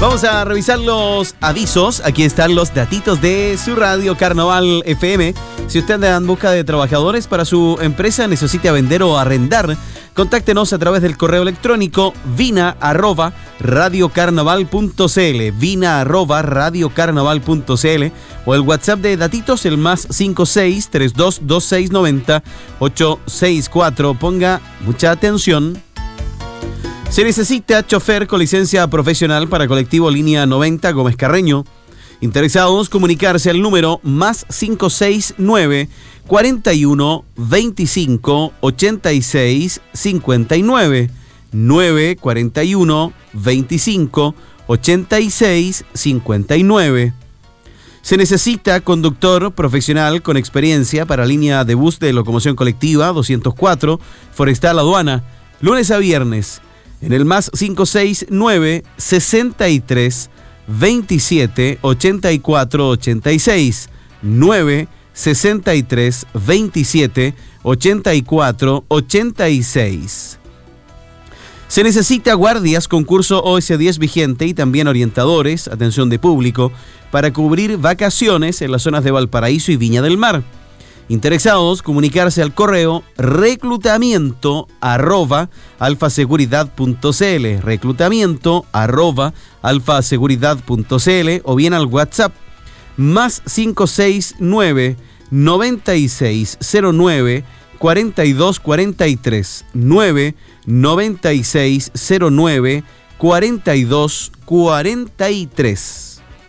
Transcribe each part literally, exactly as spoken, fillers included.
Vamos a revisar los avisos. Aquí están los datitos de su radio Carnaval F M. Si usted anda en busca de trabajadores para su empresa, necesita vender o arrendar, contáctenos a través del correo electrónico vina arroba radiocarnaval punto cl, vina arroba radiocarnaval punto cl, o el WhatsApp de datitos, el más cinco seis tres dos dos seis nueve cero ocho seis cuatro. Ponga mucha atención. Se necesita chofer con licencia profesional para colectivo Línea noventa Gómez Carreño. Interesados, comunicarse al número más cinco seis nueve cuarenta y uno veinticinco ochenta y seis cincuenta y nueve, nueve cuarenta y uno veinticinco ochenta y seis cincuenta y nueve. Se necesita conductor profesional con experiencia para línea de bus de locomoción colectiva doscientos cuatro Forestal Aduana, lunes a viernes, en el más cinco seis nueve sesenta y tres veintisiete ochenta y cuatro ochenta y seis, nueve sesenta y tres veintisiete ochenta y cuatro ochenta y seis. Se necesita guardias con curso O S diez vigente y también orientadores, atención de público, para cubrir vacaciones en las zonas de Valparaíso y Viña del Mar. Interesados, comunicarse al correo reclutamiento arroba alfaseguridad punto cl, reclutamiento arroba alfaseguridad punto cl, o bien al WhatsApp más cinco seis nueve noventa y seis cero nueve cuarenta y dos cuarenta y tres, nueve noventa y seis cero nueve cuarenta y dos cuarenta y tres.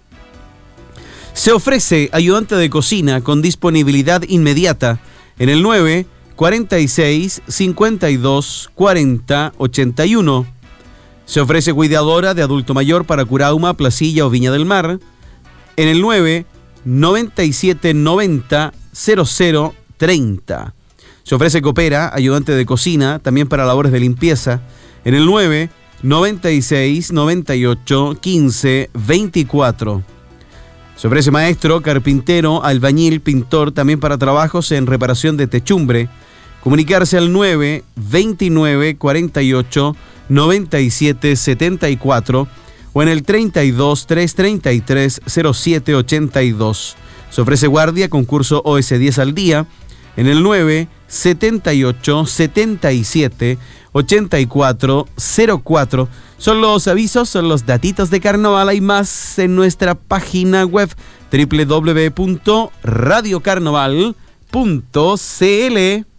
Se ofrece ayudante de cocina con disponibilidad inmediata en el nueve cuarenta y seis cincuenta y dos cuarenta ochenta y uno. Se ofrece cuidadora de adulto mayor para Curauma, Placilla o Viña del Mar en el nueve noventa y siete noventa cero cero treinta. Se ofrece copera, ayudante de cocina, también para labores de limpieza, en el nueve noventa y seis noventa y ocho quince veinticuatro. Se ofrece maestro, carpintero, albañil, pintor, también para trabajos en reparación de techumbre. Comunicarse al nueve veintinueve cuarenta y ocho noventa y siete setenta y cuatro o en el treinta y dos trescientos treinta y tres cero siete ochenta y dos. Se ofrece guardia con curso O S diez al día en el nueve setenta y ocho setenta y siete ochenta y cuatro cero cuatro. Son los avisos, son los datitos de carnaval. Hay más en nuestra página web doble u doble u doble u punto radiocarnaval punto cl.